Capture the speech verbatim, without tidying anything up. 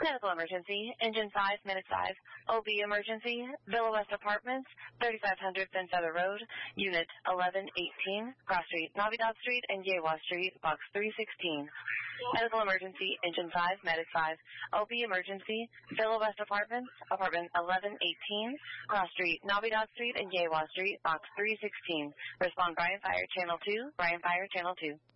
Medical emergency, Engine five, Medic five. O B emergency, Villa West Apartments, thirty-five hundred Feather Road, Unit eleven eighteen, Cross Street, Navidad Street, and Yewa Street, Box three sixteen. Medical emergency, Engine five, Medic five. O B emergency, Villa West Apartments, Apartment eleven eighteen, Cross Street, Navidad Street, and Yewa Street, Box three sixteen. Respond Brian Fire, Channel two, Brian Fire, Channel two.